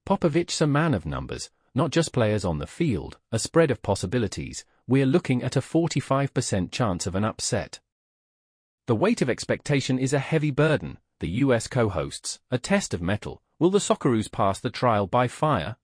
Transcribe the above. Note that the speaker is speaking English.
Popovic's a man of numbers, not just players on the field, a spread of possibilities. We're looking at a 45% chance of an upset. The weight of expectation is a heavy burden. The US co-hosts, a test of mettle. Will the Socceroos pass the trial by fire?